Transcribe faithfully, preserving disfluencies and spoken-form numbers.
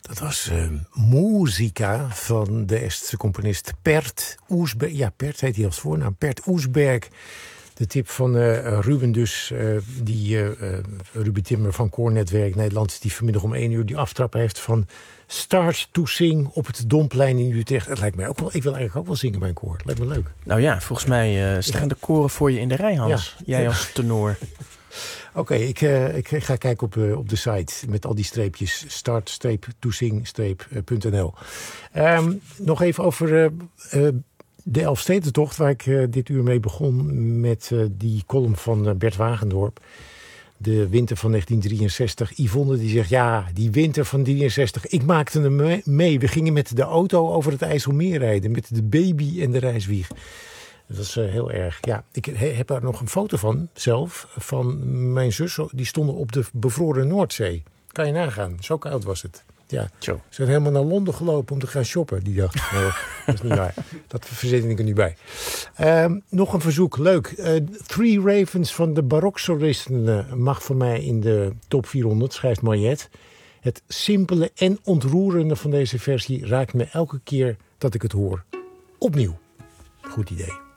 Dat was uh, Muzika van de Estse componist Pert Oesberg. Ja, Pert heet hij als voornaam. Pert Oesberg. De tip van uh, Ruben dus, uh, die uh, uh, Ruben Timmer van Koornetwerk Nederland, die vanmiddag om één uur die aftrap heeft van Start to Sing op het Domplein in Utrecht. Het lijkt mij ook wel, ik wil eigenlijk ook wel zingen bij een koor. Lijkt me leuk. Nou ja, volgens mij uh, staan de koren voor je in de rij, Hans. Ja. Jij als tenor. Oké, okay, ik, uh, ik ga kijken op, uh, op de site met al die streepjes. start to sing punt n l. Um, nog even over uh, uh, de Elfstedentocht, waar ik uh, dit uur mee begon met uh, die column van uh, Bert Wagendorp. De winter van negentien drieënzestig. Yvonne die zegt, ja, die winter van drieënzestig. Ik maakte hem mee. We gingen met de auto over het IJsselmeer rijden. Met de baby en de reiswieg. Dat was uh, heel erg. Ja, ik he, heb daar nog een foto van, zelf, van mijn zus. Die stonden op de bevroren Noordzee. Kan je nagaan. Zo koud was het. Ja. Ze zijn helemaal naar Londen gelopen om te gaan shoppen die dag. Nee, dat is niet waar. Dat verzin ik er niet bij. Uh, nog een verzoek. Leuk. Uh, Three Ravens van de baroksolisten uh, mag voor mij in de top vierhonderd, schrijft Mariette. Het simpele en ontroerende van deze versie raakt me elke keer dat ik het hoor. Opnieuw. Goed idee.